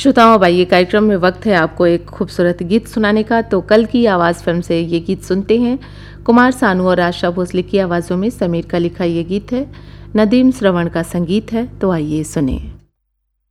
श्रोताओं, अब आइए कार्यक्रम में वक्त है आपको एक खूबसूरत गीत सुनाने का। तो कल की आवाज़ फिल्म से ये गीत सुनते हैं। कुमार सानू और आशा भोसले की आवाज़ों में समीर का लिखा ये गीत है, नदीम श्रवण का संगीत है। तो आइए सुने।